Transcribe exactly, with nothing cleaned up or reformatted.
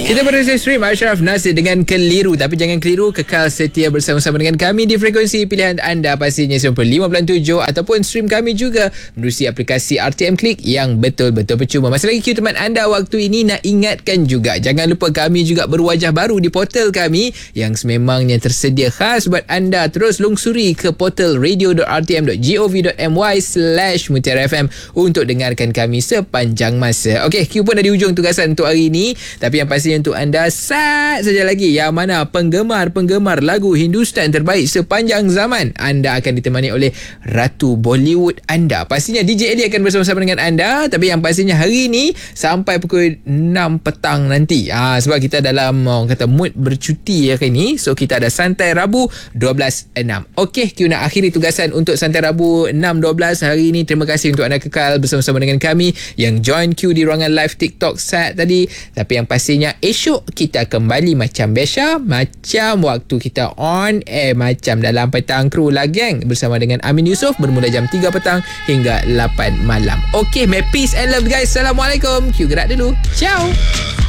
Kita berhasil stream Ashraf Nasir dengan keliru. Tapi jangan keliru, kekal setia bersama-sama dengan kami di frekuensi pilihan anda, pastinya sembilan puluh lima perpuluhan tujuh, ataupun stream kami juga menerusi aplikasi R T M Click yang betul-betul percuma. Masih lagi Q teman anda waktu ini. Nak ingatkan juga, jangan lupa kami juga berwajah baru di portal kami yang sememangnya tersedia khas buat anda. Terus lungsuri ke portal radio dot r t m dot gov dot my slash mutiara f m untuk dengarkan kami sepanjang masa. Okey, Q pun dah di hujung tugasan untuk hari ini. Tapi yang pastinya untuk anda sat saja lagi, yang mana penggemar-penggemar lagu Hindustan terbaik sepanjang zaman, anda akan ditemani oleh Ratu Bollywood anda. Pastinya D J Eli akan bersama-sama dengan anda. Tapi yang pastinya hari ini sampai pukul enam petang nanti. Ha, sebab kita dalam orang kata mood bercuti hari ini. So kita ada Santai Rabu dua belas enam. Okey, Q nak akhiri tugasan untuk Santai Rabu enam dua belas hari ini. Terima kasih untuk anda kekal bersama-sama dengan kami yang join Q di ruangan live TikTok sat tadi. Tapi yang pastinya esok kita kembali macam biasa, macam waktu kita on air, macam dalam petang kru lah geng, bersama dengan Amin Yusof bermula jam tiga petang hingga lapan malam. Okey, may peace and love guys. Assalamualaikum. Q gerak dulu. Ciao.